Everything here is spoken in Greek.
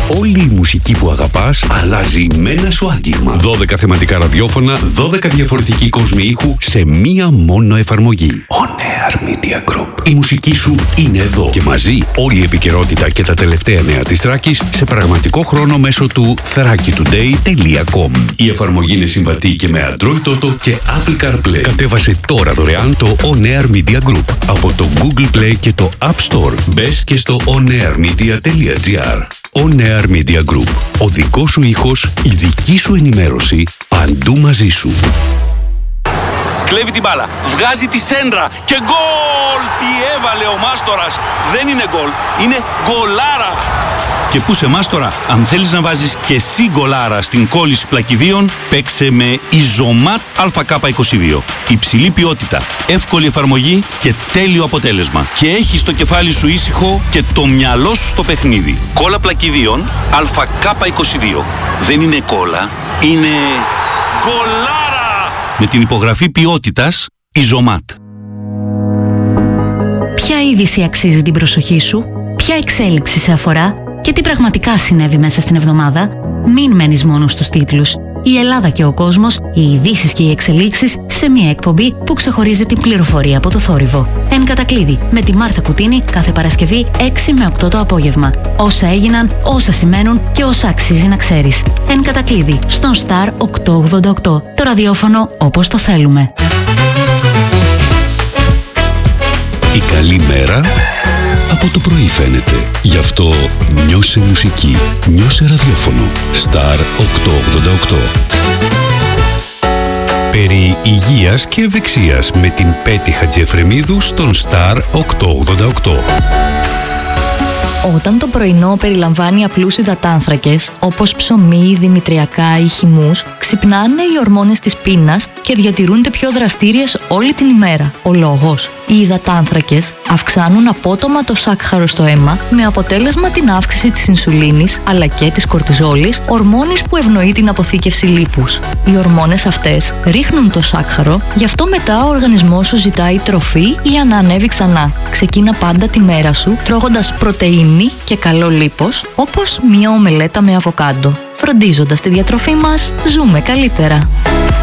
Όλη η μουσική που αγαπάς αλλάζει με ένα σου άγγιγμα. 12 θεματικά ραδιόφωνα, 12 διαφορετικοί κόσμοι ήχου σε μία μόνο εφαρμογή. On Air Media Group. Η μουσική σου είναι εδώ και μαζί όλη η επικαιρότητα και τα τελευταία νέα της Θράκης σε πραγματικό χρόνο μέσω του thrakitoday.com. Η εφαρμογή είναι συμβατή και με Android Auto και Apple CarPlay. Κατέβασε τώρα δωρεάν το On Air Media Group από το Google Play και το App Store. Μπες και στο onairmedia.gr. On Air Media Group. Ο δικός σου ήχος, η δική σου ενημέρωση, παντού μαζί σου. Κλέβει την μπάλα, βγάζει τη σέντρα και γκολ! Τι έβαλε ο Μάστορας! Δεν είναι γκολ, είναι γκολάρα! Και πού σε Μάστορα, αν θέλεις να βάζεις και εσύ γκολάρα στην κόλληση πλακιδίων, παίξε με Ιζωμάτ ΑΚ22. Υψηλή ποιότητα, εύκολη εφαρμογή και τέλειο αποτέλεσμα. Και έχεις το κεφάλι σου ήσυχο και το μυαλό σου στο παιχνίδι. Κόλλα πλακιδίων ΑΚ22. Δεν είναι κόλλα, είναι γκολάρα! Με την υπογραφή ποιότητας Ιζωμάτ. Ποια είδηση αξίζει την προσοχή σου, ποια εξέλιξη σε αφορά και τι πραγματικά συνέβη μέσα στην εβδομάδα? Μην μένεις μόνο στους τίτλους. Η Ελλάδα και ο κόσμος, οι ειδήσεις και οι εξελίξεις σε μια εκπομπή που ξεχωρίζει την πληροφορία από το θόρυβο. Εν κατακλείδη, με τη Μάρθα Κουτίνη κάθε Παρασκευή 6 με 8 το απόγευμα. Όσα έγιναν, όσα σημαίνουν και όσα αξίζει να ξέρεις. Εν κατακλείδη, στον Star 888. Το ραδιόφωνο όπως το θέλουμε. Η καλή μέρα από το πρωί φαίνεται. Γι' αυτό νιώσε μουσική, νιώσε ραδιόφωνο. Star 888. Περί υγείας και ευεξίας με την Πέτη Χατζιεφρεμίδου στον Star 888. Όταν το πρωινό περιλαμβάνει απλούς υδατάνθρακες, όπως ψωμί, δημητριακά ή χυμούς, ξυπνάνε οι ορμόνες της πείνας και διατηρούνται πιο δραστήριες όλη την ημέρα. Ο λόγος: οι υδατάνθρακες αυξάνουν απότομα το σάκχαρο στο αίμα, με αποτέλεσμα την αύξηση της ινσουλίνης αλλά και της κορτιζόλης, ορμόνης που ευνοεί την αποθήκευση λίπους. Οι ορμόνες αυτές ρίχνουν το σάκχαρο, γι' αυτό μετά ο οργανισμός σου ζητάει τροφή για να ανέβει ξανά. Ξεκίνα πάντα τη μέρα σου τρώγοντας πρωτεΐνη και καλό λίπος, όπως μια ομελέτα με αβοκάντο. Φροντίζοντας τη διατροφή μας, ζούμε καλύτερα.